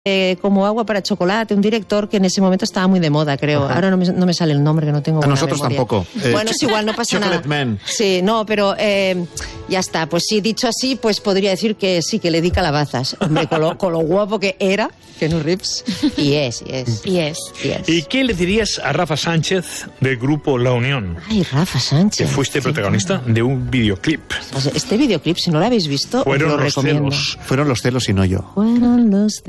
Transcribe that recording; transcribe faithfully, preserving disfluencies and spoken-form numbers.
Eh, como agua para chocolate, un director que en ese momento estaba muy de moda, creo. Ajá. Ahora no me, no me sale el nombre, que no tengo. A nosotros memoria. tampoco. Eh, bueno, es igual, no pasa nada. Chocolate Man. Sí, no, pero eh, ya está. Pues sí, dicho así, pues podría decir que sí, que le di calabazas. Hombre, con lo, con lo guapo que era, Keanu Reeves. Y es, y es. Y es. Y es. ¿Y qué le dirías a Rafa Sánchez del grupo La Unión? Ay, Rafa Sánchez. Que fuiste sí, protagonista claro. de un videoclip. Pues este videoclip, si no lo habéis visto, Fueron os lo los recomiendo. celos. Fueron los celos y no yo. Fueron los